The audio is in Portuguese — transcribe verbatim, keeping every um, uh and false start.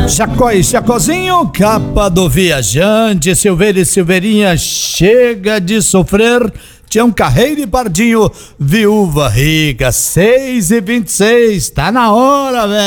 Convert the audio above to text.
Jacó e Jacozinho, capa do viajante, Silveira e Silveirinha, chega de sofrer. Tião Carreiro e Pardinho, viúva rica, seis e vinte e seis, tá na hora, velho.